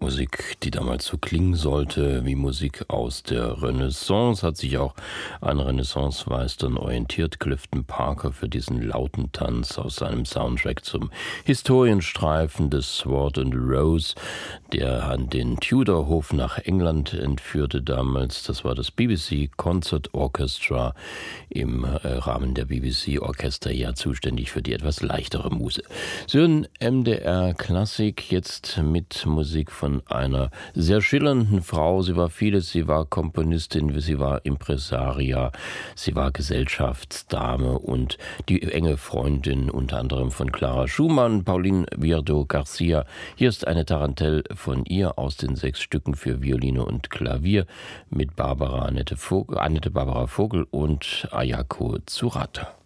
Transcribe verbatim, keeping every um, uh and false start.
Musik, die damals so klingen sollte wie Musik aus der Renaissance, hat sich auch an Renaissance-Meistern orientiert. Clifton Parker für diesen lauten Tanz aus seinem Soundtrack zum Historienstreifen des Sword and Rose, der an den Tudor-Hof nach England entführte damals. Das war das B B C Concert Orchestra, im äh, Rahmen der B B C-Orchester ja zuständig für die etwas leichtere Muse. Sie hören M D R Klassik jetzt mit Musik von einer sehr schillernden Frau. Sie war vieles, sie war Komponistin, sie war Impresaria, sie war Gesellschaftsdame und die enge Freundin unter anderem von Clara Schumann, Pauline Viardot-Garcia. Hier ist eine Tarantelle von ihr aus den sechs Stücken für Violine und Klavier mit Barbara Annette, Vogel, Annette Barbara Vogel und Ayako Tsurata.